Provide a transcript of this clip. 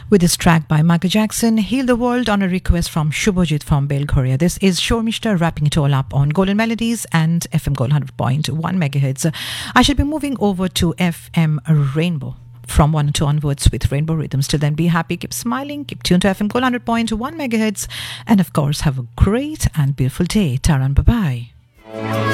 with this track by Michael Jackson, Heal the World, on a request from Shubhajit from Belghoria. This is Shormishta wrapping it all up on Golden Melodies and FM Gold 100.1 megahertz. I shall be moving over to FM Rainbow from 1 and 2 onwards with Rainbow Rhythms. Till then, be happy, keep smiling, keep tuned to FM Gold 100.1 megahertz, and of course, have a great and beautiful day. Taran, bye-bye.